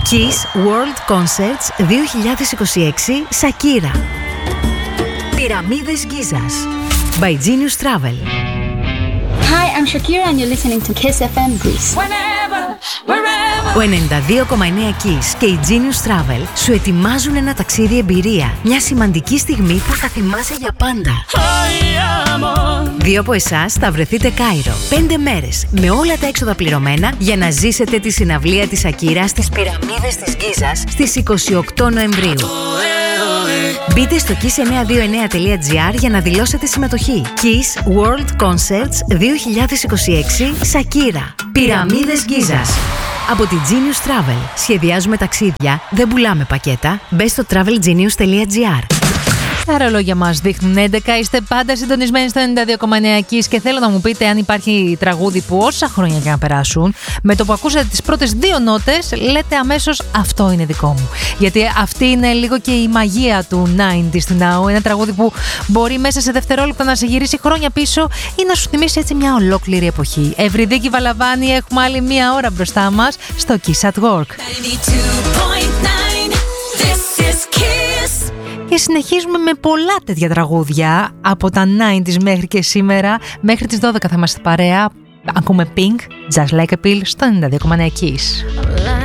Kiss World Concerts 2026 Σακύρα. Πυραμίδες Γκίζας by Genius Travel. Hi, I'm Shakira and you're listening to Kiss FM Greece. Ο 92,9 Kiss και η Genius Travel σου ετοιμάζουν ένα ταξίδι εμπειρία. Μια σημαντική στιγμή που θα θυμάσαι για πάντα. 2 από εσάς θα βρεθείτε Κάιρο. 5 μέρες με όλα τα έξοδα πληρωμένα για να ζήσετε τη συναυλία της Σακύρα στις Πυραμίδες της Γκίζας στις 28 Νοεμβρίου. Μπείτε στο kiss929.gr για να δηλώσετε συμμετοχή. Kiss World Concerts 2026 Σακύρα. Πυραμίδες Γκίζας. Από τη Genius Travel. Σχεδιάζουμε ταξίδια, δεν πουλάμε πακέτα. Μπες στο travelgenius.gr. Τα ρολόγια μας δείχνουν 11, είστε πάντα συντονισμένοι στο 92,9 Kiss και θέλω να μου πείτε αν υπάρχει τραγούδι που όσα χρόνια και να περάσουν, με το που ακούσατε τις πρώτες 2 νότες, λέτε αμέσως αυτό είναι δικό μου. Γιατί αυτή είναι λίγο και η μαγεία του 90's Now, ένα τραγούδι που μπορεί μέσα σε δευτερόλεπτα να σε γυρίσει χρόνια πίσω ή να σου θυμίσει έτσι μια ολόκληρη εποχή. Ευρυδίκη Βαλαβάνη, έχουμε άλλη μία ώρα μπροστά μας στο Kiss at Work. Και συνεχίζουμε με πολλά τέτοια τραγούδια από τα 90's μέχρι και σήμερα. Μέχρι τις 12 θα είμαστε παρέα. Ακούμε Pink, Just Like a Pill στο 92,9 Kiss.